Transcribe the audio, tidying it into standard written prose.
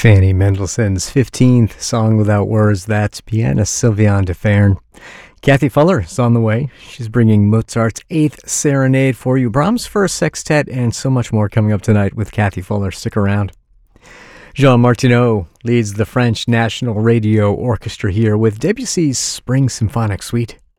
Fanny Mendelssohn's 15th Song Without Words. That's pianist Sylviane de Fern. Kathy Fuller is on the way. She's bringing Mozart's 8th Serenade for you, Brahms' First Sextet, and so much more coming up tonight with Kathy Fuller. Stick around. Jean Martineau leads the French National Radio Orchestra here with Debussy's Spring Symphonic Suite.